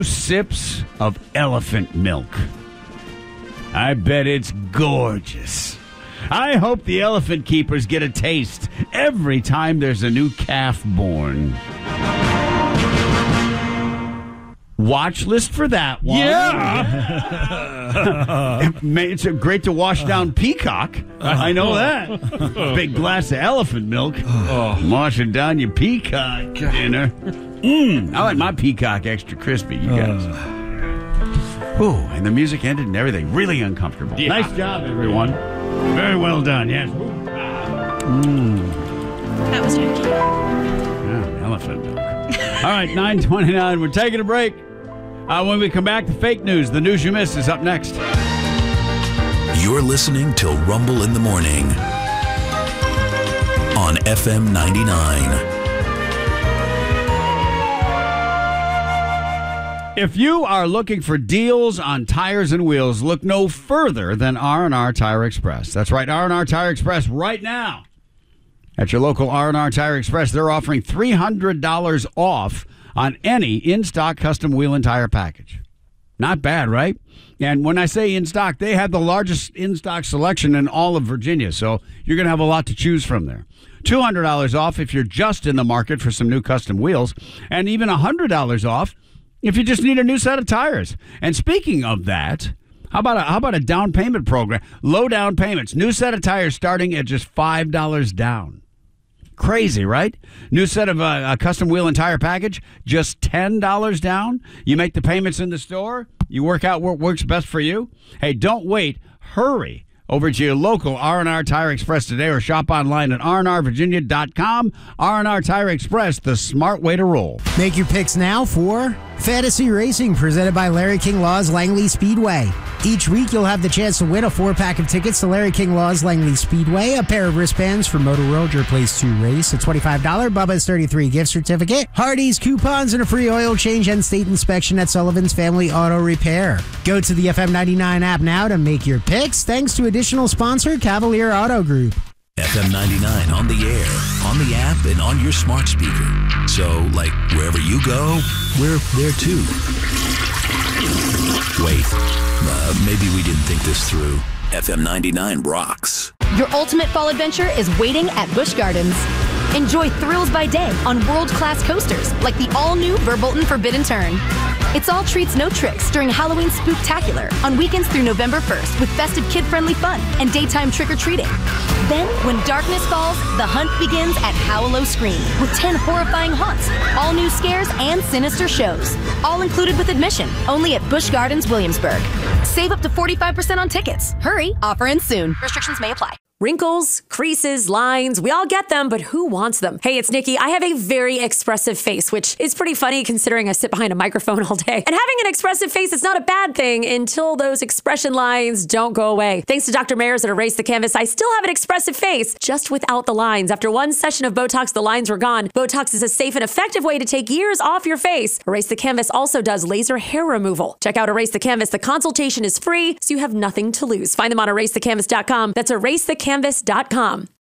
Sips of elephant milk. I bet it's gorgeous. I hope the elephant keepers get a taste every time there's a new calf born. Watch list for that one. Yeah. It's great to wash down Peacock. I know that. Big glass of elephant milk. Washing down your Peacock dinner. I like my Peacock extra crispy, you guys. Ooh, and the music ended and everything. Really uncomfortable. Yeah. Nice job, everyone. Very well done, yes. That was Jackie. Yeah, elephant milk. All right, 9:29. We're taking a break. When we come back, the fake news. The news you missed is up next. You're listening to Rumble in the Morning on FM 99. If you are looking for deals on tires and wheels, look no further than R&R Tire Express. That's right, R&R Tire Express right now. At your local R&R Tire Express, they're offering $300 off on any in-stock custom wheel and tire package. Not bad, right? And when I say in-stock, they have the largest in-stock selection in all of Virginia, so you're going to have a lot to choose from there. $200 off if you're just in the market for some new custom wheels, and even $100 off if you just need a new set of tires. And speaking of that, how about a down payment program? Low down payments. New set of tires starting at just $5 down. Crazy, right? New set of a custom wheel and tire package, just $10 down. You make the payments in the store. You work out what works best for you. Hey, don't wait. Hurry over to your local R&R Tire Express today or shop online at rnrvirginia.com. R&R Tire Express, the smart way to roll. Make your picks now for Fantasy Racing, presented by Larry King Law's Langley Speedway. Each week, you'll have the chance to win a 4-pack of tickets to Larry King Law's Langley Speedway, a pair of wristbands for Motor World, your place to race, a $25 Bubba's 33 gift certificate, Hardee's coupons, and a free oil change and state inspection at Sullivan's Family Auto Repair. Go to the FM 99 app now to make your picks, thanks to additional sponsor, Cavalier Auto Group. FM 99 on the air, on the app, and on your smart speaker. So, like, wherever you go, we're there too. Wait, maybe we didn't think this through. FM 99 rocks. Your ultimate fall adventure is waiting at Busch Gardens. Enjoy thrills by day on world-class coasters like the all-new Verbolten Forbidden Turn. It's all treats, no tricks during Halloween Spooktacular on weekends through November 1st with festive kid-friendly fun and daytime trick-or-treating. Then, when darkness falls, the hunt begins at Howlo Scream with 10 horrifying haunts, all new scares, and sinister shows. All included with admission, only at Busch Gardens, Williamsburg. Save up to 45% on tickets. Hurry, offer ends soon. Restrictions may apply. Wrinkles, creases, lines, we all get them, but who wants them? Hey, it's Nikki. I have a very expressive face, which is pretty funny considering I sit behind a microphone all day. And having an expressive face is not a bad thing until those expression lines don't go away. Thanks to Dr. Mayers at Erase the Canvas, I still have an expressive face, just without the lines. After one session of Botox, the lines were gone. Botox is a safe and effective way to take years off your face. Erase the Canvas also does laser hair removal. Check out Erase the Canvas. The consultation is free, so you have nothing to lose. Find them on erasethecanvas.com. That's erasethecanvas.com.